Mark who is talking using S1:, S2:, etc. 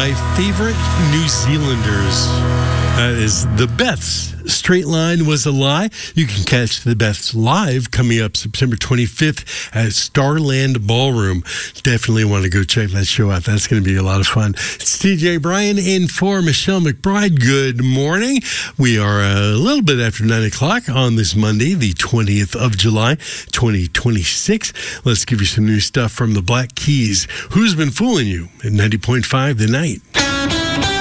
S1: my favorite New Zealanders. That is the Beths. Straight Line Was a Lie. You can catch the Beths live coming up September 25th at Starland Ballroom. Definitely want to go check that show out. That's going to be a lot of fun. It's TJ Bryan in for Michelle McBride. Good morning. We are a little bit after 9 o'clock on this Monday, the 20th of July, 2026. Let's give you some new stuff from the Black Keys. Who's Been Fooling You at 90.5 The Night.